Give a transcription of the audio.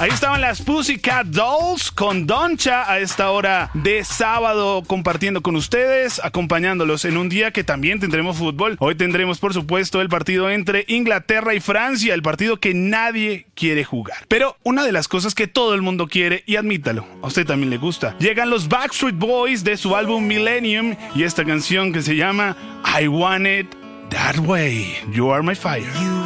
Ahí estaban las Pussycat Dolls con Doncha a esta hora de sábado, compartiendo con ustedes, acompañándolos en un día que también tendremos fútbol. Hoy tendremos, por supuesto, el partido entre Inglaterra y Francia, el partido que nadie quiere jugar. Pero una de las cosas que todo el mundo quiere, y admítalo, a usted también le gusta, llegan los Backstreet Boys de su álbum Millennium y esta canción que se llama I Want It That Way. You Are My Fire.